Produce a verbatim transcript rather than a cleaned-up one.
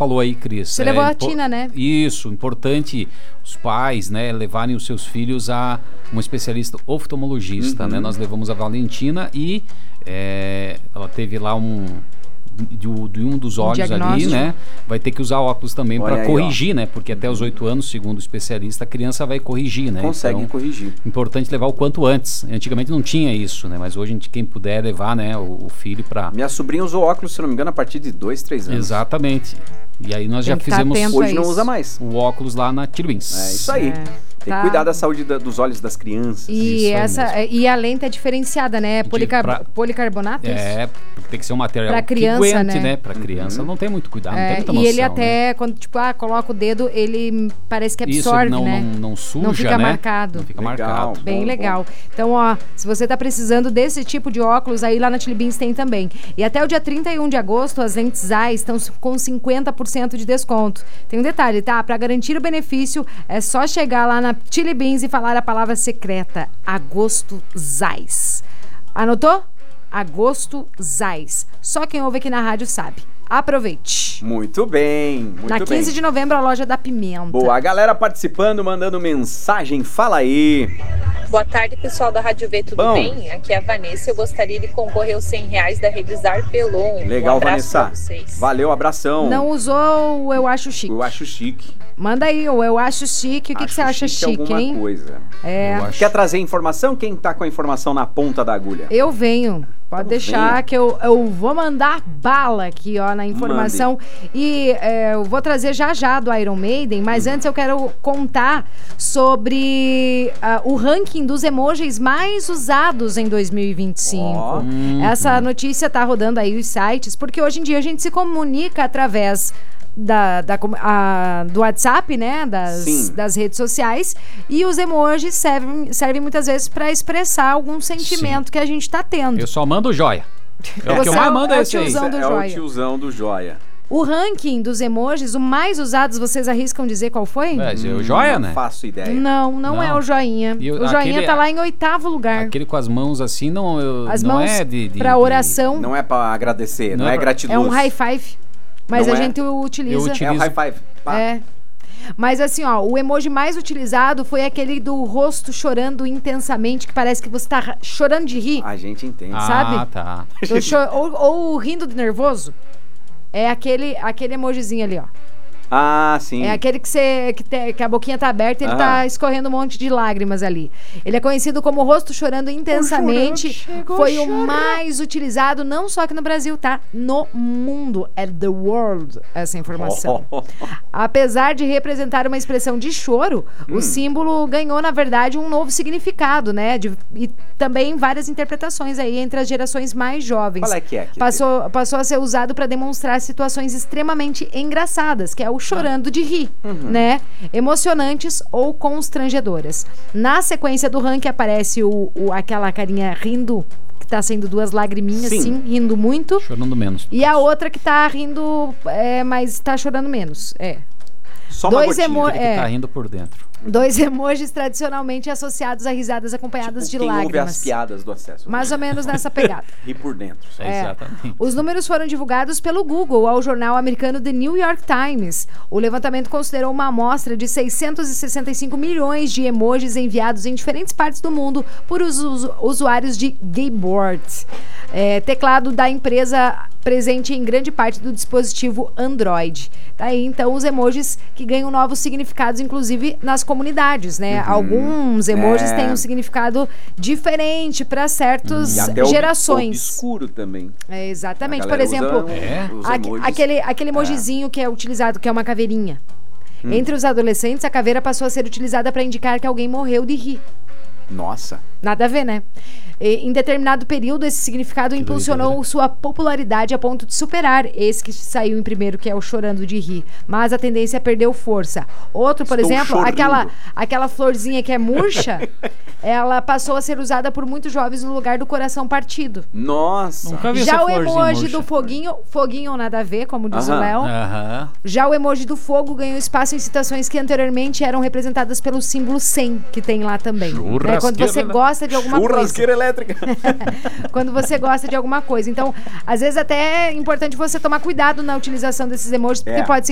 falou aí, Cris. Você é, levou a impo- Tina, né? Isso, importante os pais, né, levarem os seus filhos a um especialista oftalmologista, Uhum. né? Nós levamos a Valentina e é, ela teve lá um... De, de um dos olhos ali, diagnóstico. né? Vai ter que usar óculos também Olha para aí, corrigir, né? Porque até os oito anos, segundo o especialista, a criança vai corrigir, né? Consegue Então, corrigir. importante levar o quanto antes. Antigamente não tinha isso, né? Mas hoje, a gente, quem puder levar, né, o, o filho para... Minha sobrinha usou óculos, se não me engano, a partir de dois, três anos. Exatamente. E aí nós Tem já que tá fizemos atento. Hoje não isso. usa mais. o óculos lá na Tirwins. É isso aí. É, Tem tá. que cuidar da saúde da- dos olhos das crianças. E, Isso aí essa, mesmo. e a lente é diferenciada, né? Policar- pra- policarbonato? isso? É, tem que ser um material Pra criança, que aguente, né? né? Pra criança não tem muito cuidado, não É, tem muita e noção, ele até, né? quando tipo, ah, coloca o dedo, ele parece que Isso, absorve, ele não, né? não, não suja, Não fica né? marcado. Não fica Legal. marcado. Bem Bom, legal. Então, ó, se você tá precisando desse tipo de óculos, aí lá na Chili Beans tem também. E até o dia trinta e um de agosto, as lentes Zeiss estão com cinquenta por cento de desconto. Tem um detalhe, tá? Para garantir o benefício, é só chegar lá na Chili Beans e falar a palavra secreta, Agosto Zeiss. Anotou? Agosto Zeiss. Só quem ouve aqui na rádio sabe. Aproveite. Muito bem, muito na bem. quinze de novembro, a loja da Pimenta. Boa, a galera participando, mandando mensagem, fala aí. Boa tarde, pessoal da Rádio V, tudo Bom. bem? Aqui é a Vanessa, eu gostaria de concorrer aos cem reais da Revisar Pelon. Legal, um abraço Vanessa. pra vocês. Valeu, abração. Não usou o Eu Acho Chique. Eu acho chique. Manda aí o Eu Acho Chique. O que, que Acho você acha chique, alguma hein? coisa. É, Eu acho- Quer trazer informação? Quem tá com a informação na ponta da agulha? eu venho. Pode Então deixar venha. que eu, eu vou mandar bala aqui, ó, na informação. E é, eu vou trazer já já do Iron Maiden, mas Uhum. antes eu quero contar sobre ah, o ranking dos emojis mais usados em dois mil e vinte e cinco. Ó. Uhum. Essa notícia tá rodando aí os sites, porque hoje em dia a gente se comunica através da, da com- a- do WhatsApp, né? Das, Sim. das redes sociais. E os emojis servem, servem muitas vezes para expressar algum sentimento que a gente tá tendo. Eu só mando joia. É o que Você eu é mais o- mando é é o esse aí. tiozão do é joia. o tiozão do joia. O ranking dos emojis, o mais usados, vocês arriscam dizer qual foi? É, esse é o joia, Não né? faço ideia. Não, não, Não. é o joinha. E o- o joinha aquele- tá lá em oitavo lugar. Aquele com as mãos assim não, eu, As não mãos é de, de pra de- oração Não é pra agradecer, não, Não é é pra- gratiluz. é um high five. Mas Não a é? gente utiliza. Eu É utilizo. o high five. Pá. É. Mas assim, ó, o emoji mais utilizado foi aquele do rosto chorando intensamente, que parece que você tá ra- chorando de rir. A gente entende. Ah, sabe? tá. Tô cho- ou, ou rindo de nervoso. É aquele, aquele emojizinho ali, ó. Ah, sim. É aquele que, você, que, te- que a boquinha tá aberta e ele Aham. tá escorrendo um monte de lágrimas ali. Ele é conhecido como rosto chorando intensamente. Foi o mais utilizado, não só aqui no Brasil, tá? No mundo. É the world, essa informação. Apesar de representar uma expressão de choro, Hum. o símbolo ganhou, na verdade, um novo significado, né? De- e também várias interpretações aí entre as gerações mais jovens. Qual é que é? que Passou, passou a ser usado para demonstrar situações extremamente engraçadas, que é o chorando de rir, né? Emocionantes ou constrangedoras. Na sequência do ranking aparece o, o- aquela carinha rindo, que tá saindo duas lagriminhas, Sim. assim, rindo muito. Chorando menos. E a outra que tá rindo, é, mas tá chorando menos. É. Só uma Dois gotinha. emo- Aquele é. que tá rindo por dentro. Dois emojis tradicionalmente associados a risadas acompanhadas Tipo, de quem ouve as lágrimas. piadas do acesso. Mais ou menos nessa pegada. Ri por dentro. É, É. Exatamente. Os números foram divulgados pelo Google ao jornal americano The New York Times. O levantamento considerou uma amostra de seiscentos e sessenta e cinco milhões de emojis enviados em diferentes partes do mundo por os usu- usuários de Gayboard, é, teclado da empresa presente em grande parte do dispositivo Android. Tá aí, então, os emojis que ganham novos significados, inclusive nas comunidades, né? Alguns emojis É. têm um significado diferente para certas E até ob- gerações. obscuro também. É, A exatamente. Por galera exemplo, usa É? os aque- emojis. aquele, aquele emojizinho que é utilizado, que é uma caveirinha. Hum. Entre os adolescentes, a caveira passou a ser utilizada para indicar que alguém morreu de rir. Nossa. Nada a ver, né? E, em determinado período, esse significado impulsionou doideira. sua popularidade a ponto de superar esse que saiu em primeiro, que é o chorando de rir. Mas a tendência perdeu força. Outro, por Estou exemplo, chorando. aquela, aquela florzinha que é murcha, ela passou a ser usada por muitos jovens no lugar do coração partido. Nossa. Nunca vi Já essa o florzinha emoji murcha. do foguinho, foguinho nada a ver, como diz o Aham. Léo. Aham. Já o emoji do fogo ganhou espaço em citações que anteriormente eram representadas pelo símbolo cem, que tem lá também. Né? Quando você Churrasqueira, né? gosta de alguma coisa. Churrasqueira elétrica. Quando você gosta de alguma coisa. Então, às vezes até é importante você tomar cuidado na utilização desses emojis, porque É. pode